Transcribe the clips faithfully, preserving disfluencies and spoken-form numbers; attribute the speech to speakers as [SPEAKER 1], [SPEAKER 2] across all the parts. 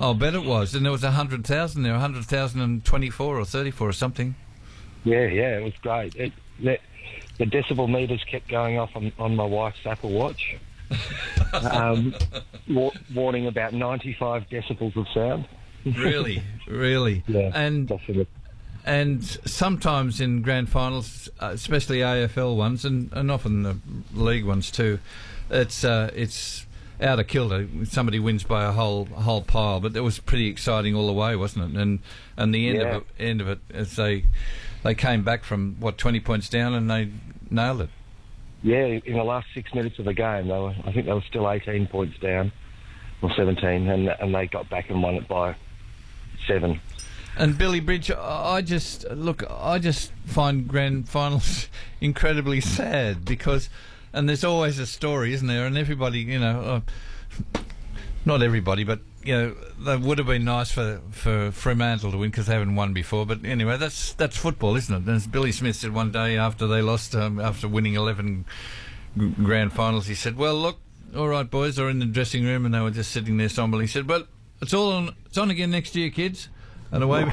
[SPEAKER 1] I'll bet it was. And there was one hundred thousand there, one hundred thousand twenty-four or thirty-four or something.
[SPEAKER 2] Yeah, yeah, it was great. It, the, the decibel meters kept going off on, on my wife's Apple Watch, um, wa- warning about ninety-five decibels of sound.
[SPEAKER 1] Really, really.
[SPEAKER 2] Yeah,
[SPEAKER 1] and
[SPEAKER 2] definitely.
[SPEAKER 1] And sometimes in grand finals, uh, especially A F L ones, and, and often the league ones too, it's uh, it's out of kilter. Somebody wins by a whole a whole pile, but it was pretty exciting all the way, wasn't it? And and the end
[SPEAKER 2] Yeah.
[SPEAKER 1] of it, end of it, as they they came back from what twenty points down and they nailed it.
[SPEAKER 2] Yeah, in the last six minutes of the game, they were, I think they were still eighteen points down, or seventeen, and and they got back and won it by seven.
[SPEAKER 1] And Billy Bridge, I just look. I just find grand finals incredibly sad because, and there's always a story, isn't there? And everybody, you know, uh, not everybody, but you know, that would have been nice for for Fremantle to win because they haven't won before. But anyway, that's that's football, isn't it? And as Billy Smith said one day after they lost, um, after winning eleven g- grand finals, he said, "Well, look, all right, boys, they're in the dressing room and they were just sitting there somberly." He said, "Well, it's all on. It's on again next year, kids." And away,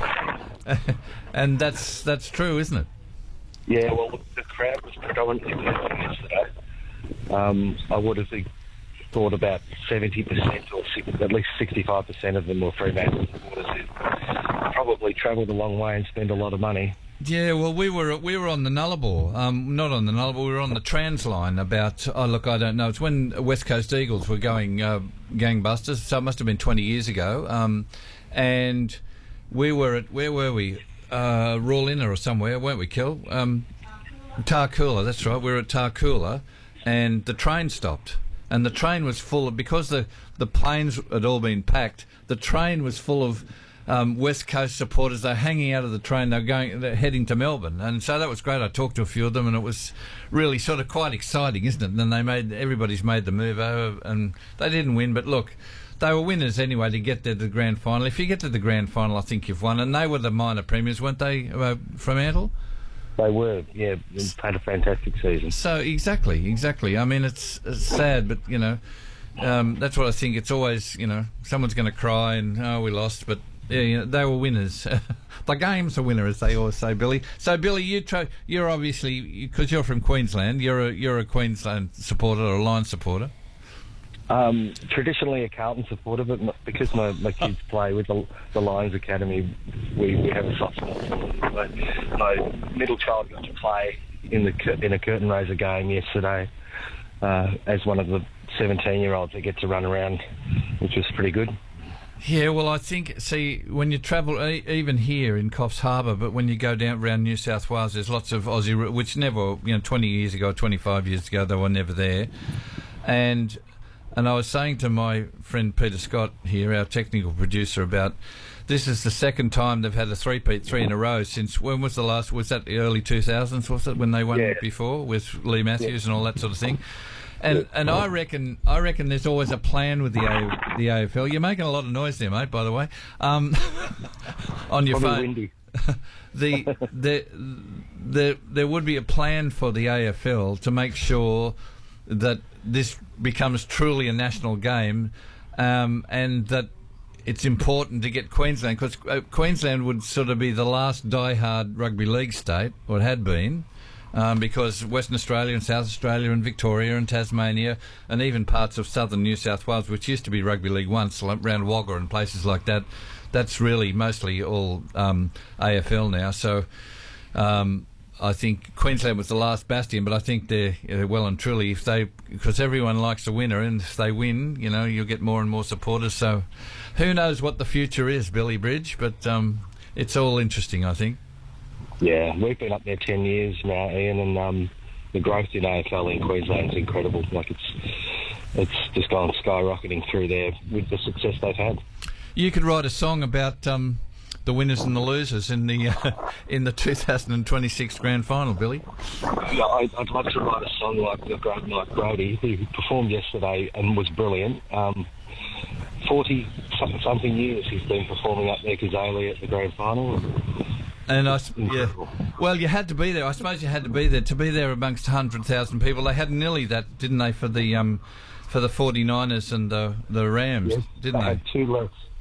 [SPEAKER 1] and that's that's true, isn't it?
[SPEAKER 2] Yeah, well, the crowd was predominantly Melbourne yesterday. Um, I would have thought about seventy percent or six, at least sixty-five percent of them were Fremantle supporters who probably travelled a long way and spent a lot of money.
[SPEAKER 1] Yeah, well, we were we were on the Nullarbor, um, not on the Nullarbor, we were on the Trans line about, oh, look, I don't know, it's when West Coast Eagles were going uh, gangbusters, so it must have been twenty years ago, um, and we were at, where were we? Uh, Rawlinna or somewhere, weren't we, Kel? Um, Tarcoola, that's right, we were at Tarcoola, and the train stopped. And the train was full of, because the, the planes had all been packed, the train was full of um, West Coast supporters. They're hanging out of the train, they're going, they're heading to Melbourne. And so that was great. I talked to a few of them, and it was really sort of quite exciting, isn't it? And then they made, everybody's made the move over, and they didn't win, but look, they were winners anyway to get to the grand final. If you get to the grand final, I think you've won. And they were the minor premiers, weren't they, uh, Fremantle?
[SPEAKER 2] They were, yeah, and had a fantastic season.
[SPEAKER 1] So, exactly, exactly. I mean, it's, it's sad, but, you know, um, that's what I think. It's always, you know, someone's going to cry and, oh, we lost, but, yeah, you know, they were winners. The game's a winner, as they always say, Billy. So, Billy, you try, you're obviously, because you're from Queensland, you're a, you're a Queensland supporter or a Lions supporter.
[SPEAKER 2] Um, traditionally a Carlton supporter, but m- because my, my kids play with the, the Lions Academy, we, we have a soft spot for them. My, my middle child got to play in the cur- in a curtain raiser game yesterday uh, as one of the seventeen-year-olds that get to run around, which was pretty good.
[SPEAKER 1] Yeah, well, I think, see, when you travel, e- even here in Coffs Harbour, but when you go down around New South Wales, there's lots of Aussie, which never, you know, twenty years ago, twenty-five years ago, they were never there. And... And I was saying to my friend Peter Scott here, our technical producer, about this is the second time they've had a three-peat, three in a row since, when was the last, was that the early two thousands, was it, when they won
[SPEAKER 2] Yeah.
[SPEAKER 1] before with Lee Matthews
[SPEAKER 2] Yeah.
[SPEAKER 1] and all that sort of thing? And
[SPEAKER 2] Yeah.
[SPEAKER 1] and I reckon I reckon there's always a plan with the a, the A F L. You're making a lot of noise there, mate, by the way, um, on your
[SPEAKER 2] Probably
[SPEAKER 1] phone.
[SPEAKER 2] windy.
[SPEAKER 1] the, the, the, there would be a plan for the A F L to make sure that this becomes truly a national game, um, and that it's important to get Queensland, because uh, Queensland would sort of be the last die-hard rugby league state, or it had been, um, because Western Australia and South Australia and Victoria and Tasmania and even parts of southern New South Wales, which used to be rugby league once, like around Wagga and places like that, that's really mostly all um, A F L now. So um, I think Queensland was the last bastion, but I think they're, they're well and truly, if they, because everyone likes a winner, and if they win, you know, you'll get more and more supporters. So who knows what the future is, Billy Bridge, but um, it's all interesting, I think.
[SPEAKER 2] Yeah, we've been up there ten years now, Ian, and um, the growth in A F L in Queensland is incredible. Like, it's it's just gone skyrocketing through there with the success they've had.
[SPEAKER 1] You could write a song about um, the winners and the losers in the uh, in the two thousand twenty-six grand final, Billy.
[SPEAKER 2] Yeah, I'd, I'd love to write a song like the great Mike Brody, who performed yesterday and was brilliant. Um, forty something years he's been performing up there, Kazali, at the grand final.
[SPEAKER 1] And I, yeah, well, you had to be there. I suppose you had to be there to be there amongst one hundred thousand people. They had nearly that, didn't they, for the um, for the forty-niners and the the Rams,
[SPEAKER 2] Yes,
[SPEAKER 1] didn't
[SPEAKER 2] they?
[SPEAKER 1] they?
[SPEAKER 2] Had two less.